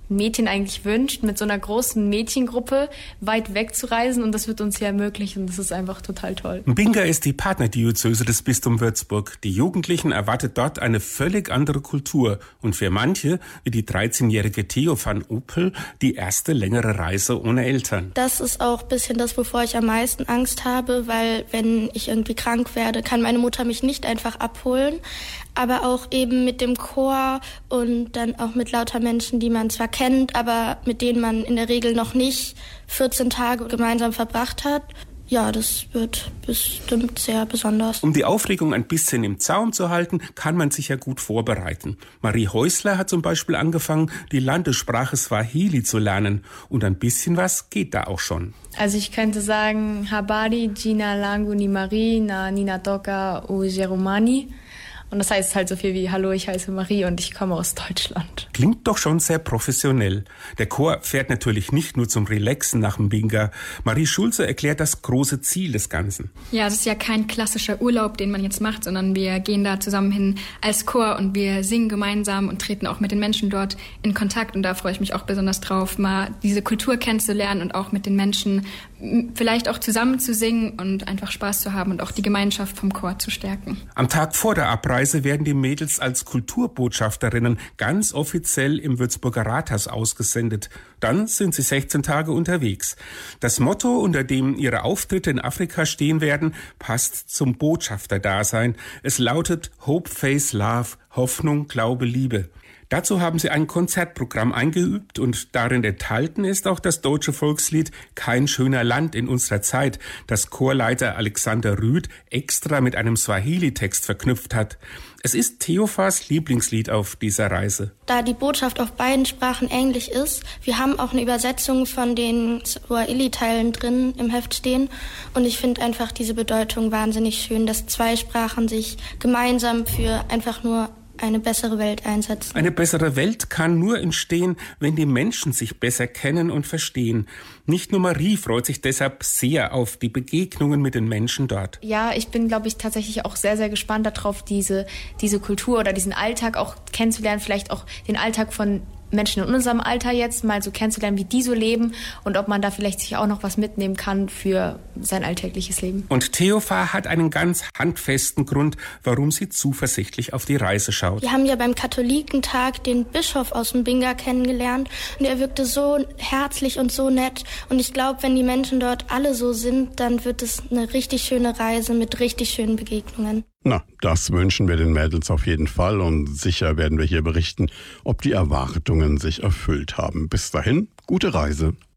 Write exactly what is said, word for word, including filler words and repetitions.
ein Mädchen eigentlich wünscht, mit so einer großen Mädchengruppe weit weg zu reisen. Und das wird uns hier ermöglicht und das ist einfach total toll. Mbinga ist die Partnerdiözese des Bistums Würzburg. Die Jugendlichen erwartet dort eine völlig andere Kultur. Und für manche, wie die dreizehnjährige Theo van Opel, die erste längere Reise ohne Eltern. Das ist auch ein bisschen das, wovor ich am meisten Angst habe, weil wenn ich irgendwie krank werde, kann meine Mutter mich nicht einfach abholen. Aber auch eben mit dem Chor und dann auch mit lauter Menschen, die man zwar kennt, aber mit denen man in der Regel noch nicht vierzehn Tage gemeinsam verbracht hat. Ja, das wird bestimmt sehr besonders. Um die Aufregung ein bisschen im Zaum zu halten, kann man sich ja gut vorbereiten. Marie Häusler hat zum Beispiel angefangen, die Landessprache Swahili zu lernen. Und ein bisschen was geht da auch schon. Also ich könnte sagen, Habari, Jina Langu ni Marie, na Ninatoka u Jerumani. Und das heißt halt so viel wie, hallo, ich heiße Marie und ich komme aus Deutschland. Klingt doch schon sehr professionell. Der Chor fährt natürlich nicht nur zum Relaxen nach Mbinga. Marie Schulze erklärt das große Ziel des Ganzen. Ja, das ist ja kein klassischer Urlaub, den man jetzt macht, sondern wir gehen da zusammen hin als Chor und wir singen gemeinsam und treten auch mit den Menschen dort in Kontakt. Und da freue ich mich auch besonders drauf, mal diese Kultur kennenzulernen und auch mit den Menschen vielleicht auch zusammen zu singen und einfach Spaß zu haben und auch die Gemeinschaft vom Chor zu stärken. Am Tag vor der Abreise werden die Mädels als Kulturbotschafterinnen ganz offiziell im Würzburger Rathaus ausgesendet. Dann sind sie sechzehn Tage unterwegs. Das Motto, unter dem ihre Auftritte in Afrika stehen werden, passt zum Botschafterdasein. Es lautet Hope, Faith, Love, Hoffnung, Glaube, Liebe. Dazu haben sie ein Konzertprogramm eingeübt und darin enthalten ist auch das deutsche Volkslied Kein schöner Land in unserer Zeit, das Chorleiter Alexander Rüth extra mit einem Swahili-Text verknüpft hat. Es ist Theophas Lieblingslied auf dieser Reise. Da die Botschaft auf beiden Sprachen Englisch ist, wir haben auch eine Übersetzung von den Swahili-Teilen drin im Heft stehen. Und ich finde einfach diese Bedeutung wahnsinnig schön, dass zwei Sprachen sich gemeinsam für einfach nur eine bessere Welt einsetzen. Eine bessere Welt kann nur entstehen, wenn die Menschen sich besser kennen und verstehen. Nicht nur Marie freut sich deshalb sehr auf die Begegnungen mit den Menschen dort. Ja, ich bin, glaube ich, tatsächlich auch sehr, sehr gespannt darauf, diese, diese Kultur oder diesen Alltag auch kennenzulernen, vielleicht auch den Alltag von Menschen in unserem Alter jetzt mal so kennenzulernen, wie die so leben und ob man da vielleicht sich auch noch was mitnehmen kann für sein alltägliches Leben. Und Theophar hat einen ganz handfesten Grund, warum sie zuversichtlich auf die Reise schaut. Wir haben ja beim Katholikentag den Bischof aus Mbinga kennengelernt und er wirkte so herzlich und so nett. Und ich glaube, wenn die Menschen dort alle so sind, dann wird es eine richtig schöne Reise mit richtig schönen Begegnungen. Na, das wünschen wir den Mädels auf jeden Fall und sicher werden wir hier berichten, ob die Erwartungen sich erfüllt haben. Bis dahin, gute Reise.